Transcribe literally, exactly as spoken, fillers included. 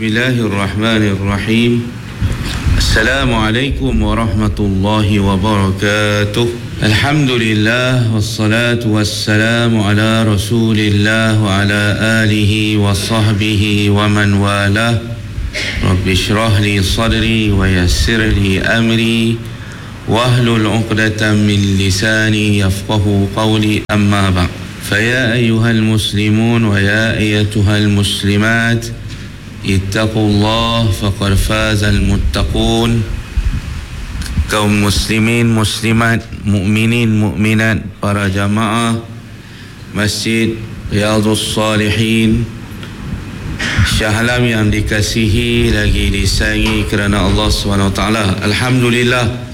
Bismillahirrahmanirrahim. Assalamualaikum warahmatullahi wabarakatuh. Alhamdulillah wassalatu wassalamu ala Rasulillah wa ala alihi wa sahbihi wa man walah. Rabbi shrah li sadri wa yassir li amri wahlul 'uqdatam min lisani yafqahu qawli, amma ba'd. Faya ayyuhal muslimun wa ya ayyatuhal muslimat, ittaqullah faqad fazal muttaqun. Kaum muslimin, muslimat, mukminin, mukminat, para jamaah Masjid Riyadhus Salihin Shah Alam yang dikasihi lagi disayangi kerana Allah subhanahu wa taala. Alhamdulillah,